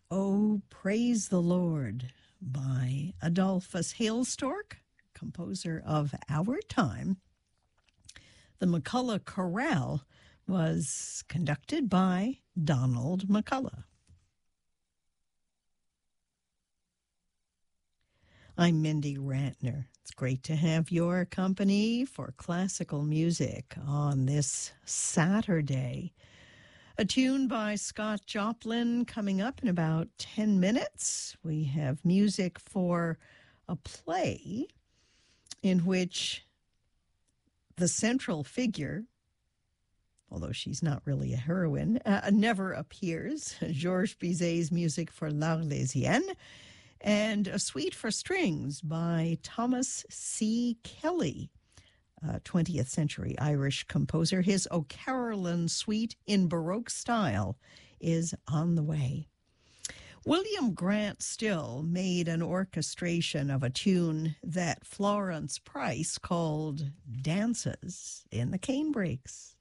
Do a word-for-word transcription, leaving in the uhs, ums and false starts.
Oh, Praise the Lord by Adolphus Hailstork, composer of our time. The McCullough Chorale was conducted by Donald McCullough. I'm Mindy Rantner. It's great to have your company for classical music on this Saturday. A tune by Scott Joplin coming up in about ten minutes. We have music for a play in which the central figure, although she's not really a heroine, uh, never appears. Georges Bizet's music for L'Arlésienne, and a suite for strings by Thomas C. Kelly, a twentieth century Irish composer. His O'Carolan suite in Baroque style is on the way. William Grant Still made an orchestration of a tune that Florence Price called Dances in the Canebrakes.